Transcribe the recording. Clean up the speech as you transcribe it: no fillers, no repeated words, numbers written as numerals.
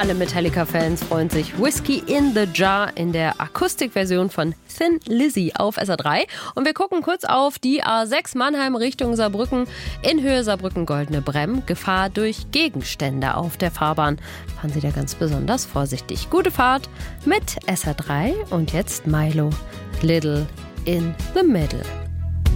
Alle Metallica-Fans freuen sich. Whiskey in the Jar in der Akustikversion von Thin Lizzy auf SR3. Und wir gucken kurz auf die A6 Mannheim Richtung Saarbrücken. In Höhe Saarbrücken-Goldene Bremm. Gefahr durch Gegenstände auf der Fahrbahn. Fahren Sie da ganz besonders vorsichtig. Gute Fahrt mit SR3 und jetzt Milo. Little in the Middle.